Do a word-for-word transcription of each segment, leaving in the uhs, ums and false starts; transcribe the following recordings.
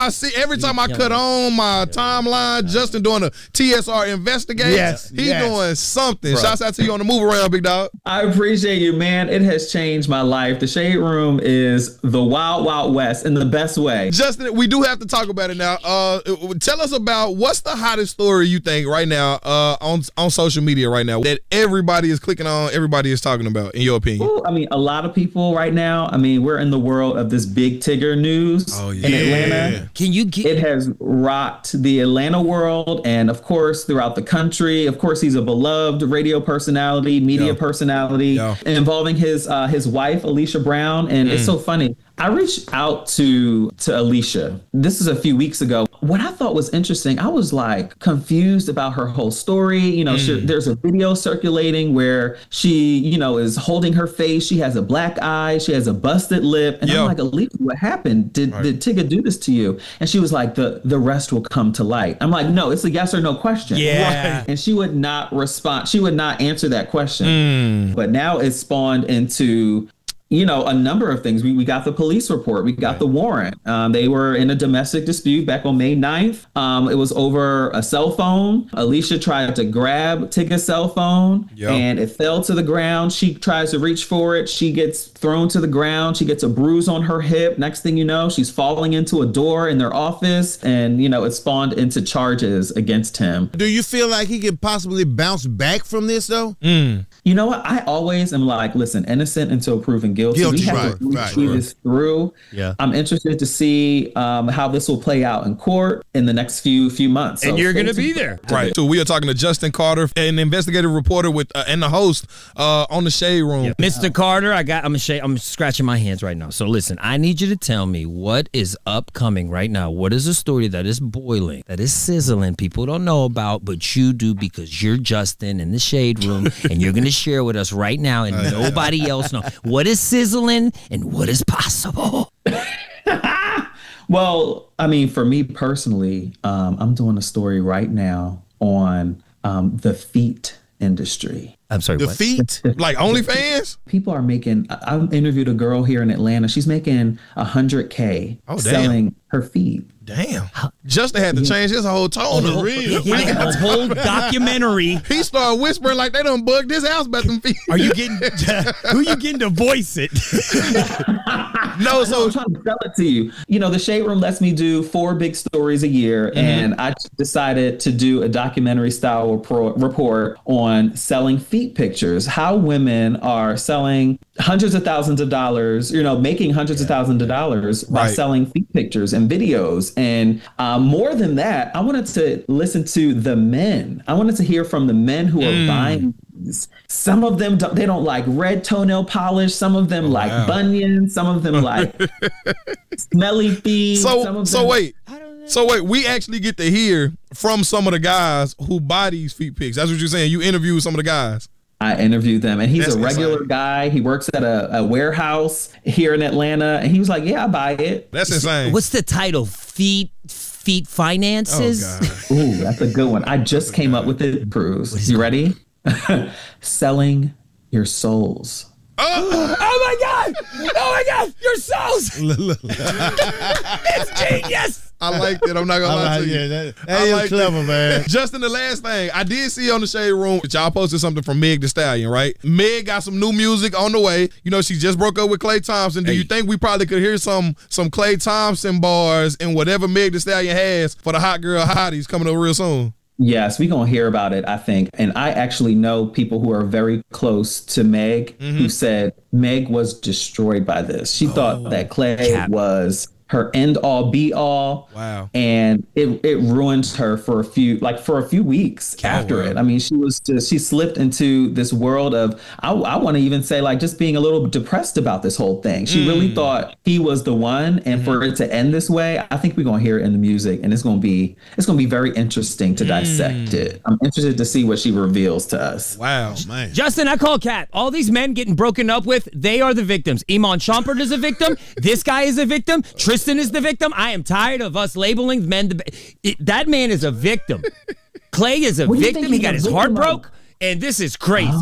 I see every time I cut on my timeline, Justin doing a T S R investigate. Yes, He's yes. doing something. Bro. Shouts out to you on the move around, big dog. I appreciate you, man. It has changed my life. The Shade Room is the wild, wild west in the best way. Justin, we do have to talk about it now. Uh, tell us about what's the hottest story you think right now uh, on on social media right now that everybody is clicking on, everybody is talking about, in your opinion? Ooh, I mean, a lot of people right now, I mean, we're in the world of this big Tigger news Oh, yeah. in Atlanta. Can you get It has rocked the Atlanta world and, of course, throughout the country. Of course, he's a beloved radio personality, media Yeah. personality, Yeah. involving his uh, his wife, Alicia Brown. And Mm. it's so funny. I reached out to to Alicia. This is a few weeks ago. What I thought was interesting, I was like confused about her whole story. You know, she, there's a video circulating where she, you know, is holding her face. She has a black eye. She has a busted lip. And Yeah. I'm like, Alicia, what happened? Did Right. did Tigger do this to you? And she was like, the the rest will come to light. I'm like, no, it's a yes or no question. Yeah. Right. And she would not respond. She would not answer that question. Mm. But now it's spawned into, you know, a number of things. We, we got the police report. We got the warrant. Um, they were in a domestic dispute back on May ninth. Um, it was over a cell phone. Alicia tried to grab Tigger's cell phone Yep. and it fell to the ground. She tries to reach for it. She gets thrown to the ground. She gets a bruise on her hip. Next thing you know, she's falling into a door in their office. And, you know, it spawned into charges against him. Do you feel like he could possibly bounce back from this, though? Mm. You know what? I always am like, listen, innocent until proven guilty. Guilty, we have right, to really right, see right. this through. Yeah. I'm interested to see um, how this will play out in court in the next few few months. and So you're stay gonna be tuned. there. Right. So we are talking to Justin Carter, an investigative reporter with uh, and the host uh, on the Shade Room. Mister Carter, I got I'm sh- I'm scratching my hands right now. So listen, I need you to tell me what is upcoming right now. What is a story that is boiling, that is sizzling, people don't know about, but you do because you're Justin in the Shade Room and you're gonna share with us right now and nobody else knows. What is sizzling and what is possible? Well, I mean, for me personally, um, I'm doing a story right now on um, the feet industry. I'm sorry, The what? feet? Like OnlyFans? People are making. I, I interviewed a girl here in Atlanta. She's making a hundred k Oh, damn. selling her feet. Damn. Justin had to change his whole tone. For real? Yeah, a whole documentary. He started whispering like they done bugged his house about them feet. Are you getting who you getting to voice it? No, So so I'm trying to sell it to you. You know, the Shade Room lets me do four big stories a year, and I decided to do a documentary style repro- report on selling feet pictures, how women are selling hundreds of thousands of dollars, you know, making hundreds of thousands of dollars by Right. selling feet pictures and videos. And um, more than that, I wanted to listen to the men. I wanted to hear from the men who are buying these. Some of them, don't, they don't like red toenail polish. Some of them like wow. bunions. Some of them like smelly feet. some so of so them, wait. So wait, we actually get to hear from some of the guys who buy these feet pics. That's what you're saying. You interview some of the guys. I interviewed them, and he's That's a regular insane. guy. He works at a, a warehouse here in Atlanta, and he was like, "Yeah, I buy it." That's insane. What's the title? Feet Feet Oh Finances? God. Ooh, that's a good one. I just came up with it, Bruce. You ready? Selling your souls. Oh, Oh my God! Oh my God! Your souls! It's genius! I liked it. I'm not gonna I lie like, to you. yeah, that, I that is like clever, it. man. Justin, the last thing I did see on the Shade Room, y'all posted something from Meg Thee Stallion, right? Meg got some new music on the way. You know, she just broke up with Klay Thompson. Do you think we probably could hear some some Klay Thompson bars and whatever Meg Thee Stallion has for the Hot Girl Hotties coming up real soon? Yes, we're going to hear about it, I think. And I actually know people who are very close to Meg who said Meg was destroyed by this. She thought that Klay Cap. was her end all be all. Wow. And it, it ruined her for a few, like for a few weeks after wow. it. I mean, she was just, she slipped into this world of, I, I want to even say like just being a little depressed about this whole thing. She really thought he was the one. And for it to end this way, I think we're going to hear it in the music, and it's going to be, it's going to be very interesting to dissect it. I'm interested to see what she reveals to us. Wow. Man. Justin, I call Cat. All these men getting broken up with, they are the victims. Iman Shumpert is a victim. This guy is a victim. Tristan is the victim. I am tired of us labeling men. The, it, that man is a victim. Klay is a What do you victim. think He he's got a his victim heart of? broke, and this is crazy. Oh.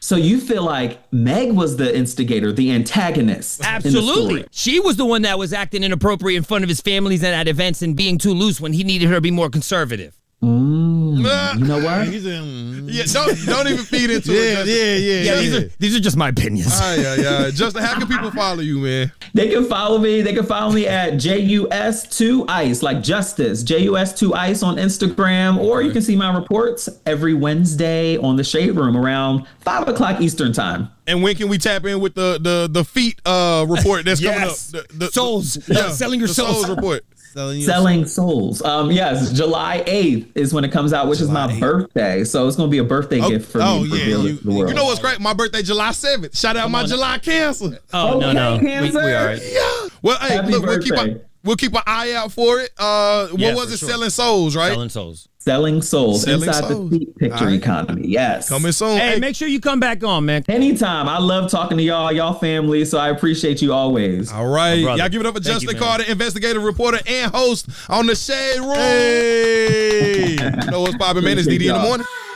So you feel like Meg was the instigator, the antagonist. Absolutely. She was the one that was acting inappropriate in front of his families and at events and being too loose when he needed her to be more conservative. Mm, you know what? He's in, Yeah, don't don't even feed into yeah, it. yeah, yeah, Yeah, yeah. these are these are just my opinions. Ah, yeah, yeah. Justin, how can people follow you, man? They can follow me. They can follow me at J U S two Ice, like Justice, J U S two Ice on Instagram, or you can see my reports every Wednesday on the Shade Room around five o'clock Eastern time. And when can we tap in with the the the feet uh report that's Yes. coming up? The, the, Souls. the- Uh, selling your the souls. souls report. Selling, your Selling Souls. Um, yes, July eighth is when it comes out, which is my birthday. So it's going to be a birthday Oh, gift for oh, me. to yeah, reveal it you- to the world. You know what's great? My birthday, July seventh. Shout out my on. July Cancer. Oh, no, Okay, no. We, we Cancer. all right. Yeah. Well, hey, Happy look, we'll keep, birthday. a, we'll keep an eye out for it. Uh, what Yeah, was for it? sure. Selling Souls, right? Selling souls. Selling Souls Selling inside Souls. the seat picture All right. economy. Yes. Coming soon. Hey, Hey, make sure you come back on, man. Anytime. I love talking to y'all, y'all family. So I appreciate you always. all right. brother. Y'all give it up for Thank Justin you, man. Carter, investigative reporter and host on the Shade Room. Hey. You know what's popping, man? It's D D in the Appreciate y'all. morning.